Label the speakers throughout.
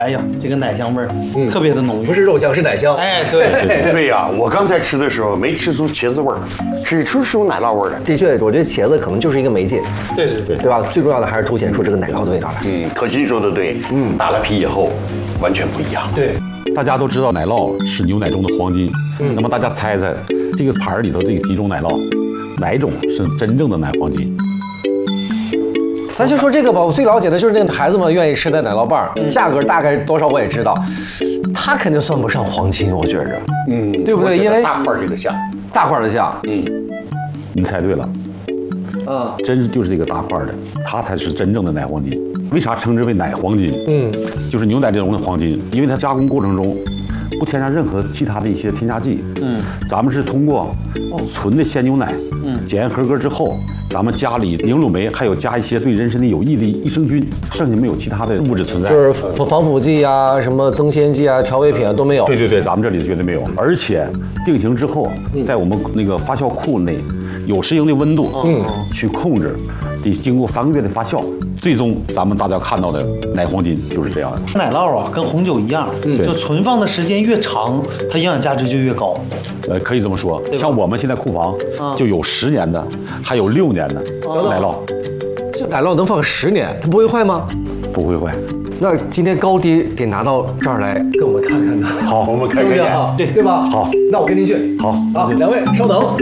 Speaker 1: 哎呀，这个奶香味儿特别的浓郁，
Speaker 2: 不是肉香，是奶香。
Speaker 1: 哎，对，
Speaker 3: 对呀，我刚才吃的时候没吃出茄子味儿，只吃出奶酪味儿来。
Speaker 2: 的确，我觉得茄子可能就是一个媒介，
Speaker 1: 对，
Speaker 2: 对吧？最重要的还是凸显出这个奶酪的味道来。
Speaker 3: 可心说的对，打了皮以后完全不一样。
Speaker 1: 对，
Speaker 4: 大家都知道奶酪是牛奶中的黄金，那么大家猜猜，这个盘里头这几种奶酪，哪一种是真正的奶黄金？
Speaker 2: 咱先说这个吧，我最了解的就是那个孩子们愿意吃的奶酪棒，价格大概多少我也知道，它肯定算不上黄金，我觉着，对不对？因为
Speaker 3: 大块这个像，
Speaker 2: 大块的像，
Speaker 4: 你猜对了，真就是这个大块的，它才是真正的奶黄金。为啥称之为奶黄金？就是牛奶这种的黄金，因为它加工过程中不添加任何其他的一些添加剂。咱们是通过纯的鲜牛奶，检验合格之后，咱们加里凝乳酶，还有加一些对人参的有益的益生菌，剩下没有其他的物质存在。
Speaker 2: 就是防腐剂啊、什么增鲜剂啊、调味品啊都没有。
Speaker 4: 对，咱们这里绝对没有。而且定型之后，在我们那个发酵库内有适应的温度，去控制，得经过3个月的发酵，最终咱们大家看到的奶黄金就是这样的。
Speaker 1: 奶酪啊，跟红酒一样，就存放的时间越长，它营养价值就越高。
Speaker 4: 可以这么说，像我们现在库房就有10年的，还有6年的奶酪。
Speaker 2: 这奶酪能放10年，它不会坏吗？
Speaker 4: 不会坏。
Speaker 2: 那今天高低得拿到这儿来跟我们看看呢。
Speaker 3: 好，我们看看眼，
Speaker 2: 对吧？
Speaker 4: 好，
Speaker 2: 那我跟您去。
Speaker 4: 好，
Speaker 2: 两位稍等。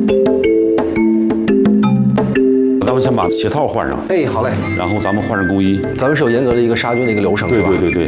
Speaker 4: 咱们先把鞋套换上，
Speaker 2: 哎，好嘞。
Speaker 4: 然后咱们换上工衣。
Speaker 2: 咱们是有严格的一个杀菌的一个流程，
Speaker 4: 对。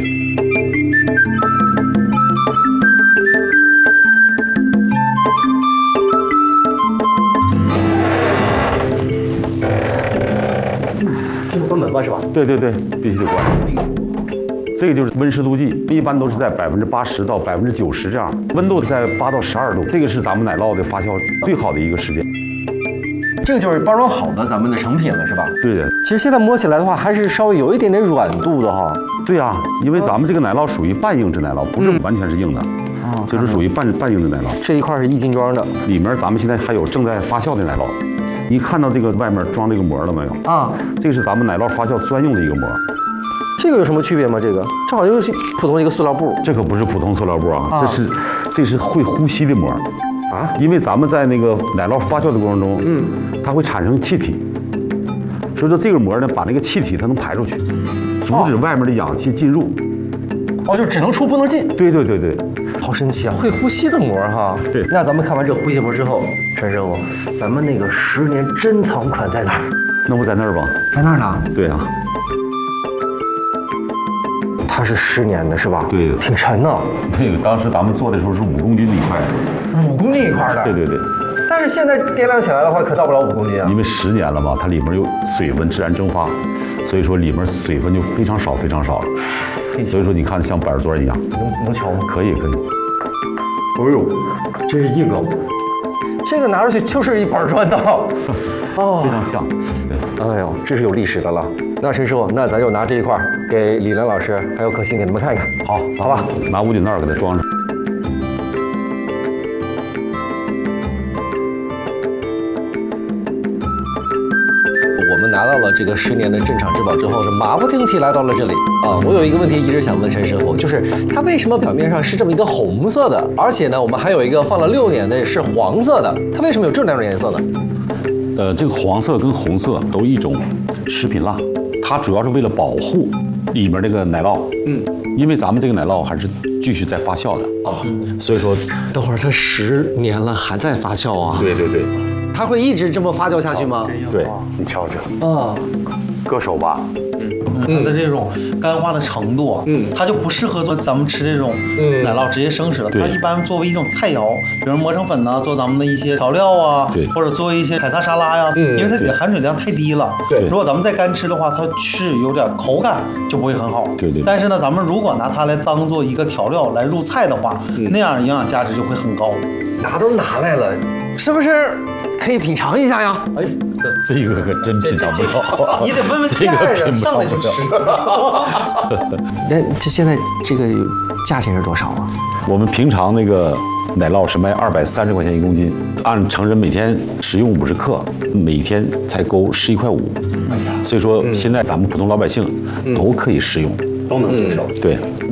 Speaker 2: 这是关门吧，是吧？
Speaker 4: 对，必须得关。这个就是温湿度计，一般都是在80%到90%这样，温度在8到12度，这个是咱们奶酪的发酵最好的一个时间。
Speaker 2: 这个就是包装好的咱们的成品了，是吧？
Speaker 4: 对的。
Speaker 2: 其实现在摸起来的话，还是稍微有一点点软度的哈。
Speaker 4: 对呀，因为咱们这个奶酪属于半硬质奶酪，不是完全是硬的，就是属于半硬的奶酪。
Speaker 2: 这一块是1斤装的，
Speaker 4: 里面咱们现在还有正在发酵的奶酪。你看到这个外面装这个膜了没有？
Speaker 2: 啊，
Speaker 4: 这个是咱们奶酪发酵专用的一个膜。
Speaker 2: 这个有什么区别吗？这个正好就是普通一个塑料布。
Speaker 4: 这可不是普通塑料布啊，这是会呼吸的膜啊，因为咱们在那个奶酪发酵的过程中，它会产生气体，所以说这个膜呢，把那个气体它能排出去，阻止外面的氧气进入。
Speaker 2: 就只能出不能进。
Speaker 4: 对，
Speaker 2: 好神奇啊，会呼吸的膜哈。
Speaker 4: 对。
Speaker 2: 那咱们看完这个呼吸膜之后，陈师傅，咱们那个10年珍藏款在哪儿？
Speaker 4: 那不在那儿吧？
Speaker 2: 在那儿呢。
Speaker 4: 对啊。
Speaker 2: 它是10年的是吧？
Speaker 4: 对，
Speaker 2: 挺沉的。
Speaker 4: 那个当时咱们做的时候是5公斤一块的。
Speaker 2: 5公斤一块的。
Speaker 4: 对。
Speaker 2: 但是现在掂量起来的话，可到不了5公斤啊。
Speaker 4: 因为10年了嘛，它里面有水分自然蒸发，所以说里面水分就非常少了。所以说你看像板砖一样。
Speaker 2: 能敲吗？
Speaker 4: 可以。
Speaker 2: 哎呦，真是硬啊！这个拿出去就是一板砖的。
Speaker 4: 非常像。对。
Speaker 2: 哎呦，这是有历史的了。那陈师傅，那咱就拿这一块给李兰老师还有可心给你们看一看。好吧。
Speaker 4: 拿无菌袋给它装上。
Speaker 2: 我们拿到了这个10年的镇厂之宝之后，是马不停蹄来到了这里啊。我有一个问题一直想问陈师傅，就是它为什么表面上是这么一个红色的，而且呢，我们还有一个放了6年的是黄色的，它为什么有这两种颜色呢？
Speaker 4: 这个黄色跟红色都一种食品蜡，它主要是为了保护里面这个奶酪。因为咱们这个奶酪还是继续在发酵的所以说，
Speaker 2: 等会儿它10年了还在发酵啊？
Speaker 4: 对。
Speaker 2: 它会一直这么发酵下去吗？
Speaker 4: 对，
Speaker 3: 你瞧瞧，
Speaker 2: 啊，
Speaker 3: 割手吧。
Speaker 1: 它的这种干化的程度啊，它就不适合做咱们吃这种奶酪直接生吃的。它一般作为一种菜肴，比如磨成粉呐，做咱们的一些调料啊，或者做一些凯撒沙拉呀，因为它里的含水量太低了。
Speaker 2: 对，
Speaker 1: 如果咱们再干吃的话，它是有点口感就不会很好。
Speaker 4: 对。
Speaker 1: 但是呢，咱们如果拿它来当做一个调料来入菜的话，那样营养价值就会很高。
Speaker 2: 拿都拿来了，是不是可以品尝一下呀？哎，
Speaker 4: 这个可真品尝不了，
Speaker 1: 你得问问店人，上来就吃。
Speaker 2: 那这现在这个价钱是多少啊？
Speaker 4: 我们平常那个奶酪是卖230块钱1公斤，按成人每天食用50克，每天才够11块5。所以说现在咱们普通老百姓都可以食用。
Speaker 3: 都能接受。
Speaker 4: 对。